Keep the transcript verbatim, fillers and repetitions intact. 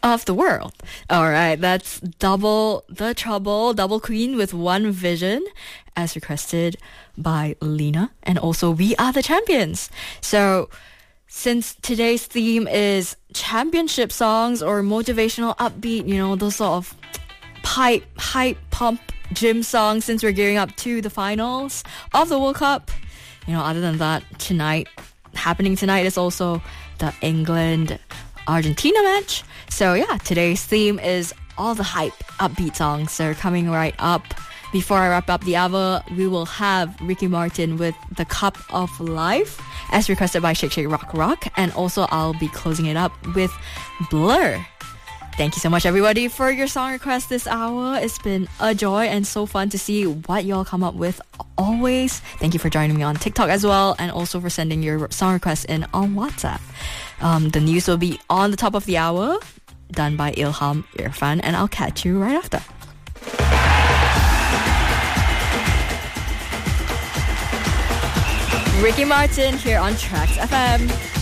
of the world. All right, that's Double the Trouble, Double Queen with One Vision, as requested by Lena. And also We Are the Champions. So since today's theme is championship songs or motivational upbeat, you know, those sort of pipe, hype, pump, gym songs, since we're gearing up to the finals of the World Cup, you know, other than that, tonight, happening tonight is also the England-Argentina match. So yeah, today's theme is all the hype, upbeat songs that are coming right up. Before I wrap up the hour, we will have Ricky Martin with The Cup of Life, as requested by Shake Shake Rock Rock. And also I'll be closing it up with Blur. Thank you so much, everybody, for your song requests this hour. It's been a joy and so fun to see what y'all come up with always. Thank you for joining me on TikTok as well, and also for sending your song requests in on WhatsApp. Um, the news will be on the top of the hour, done by Ilham Irfan, and I'll catch you right after. Ricky Martin here on Tracks F M.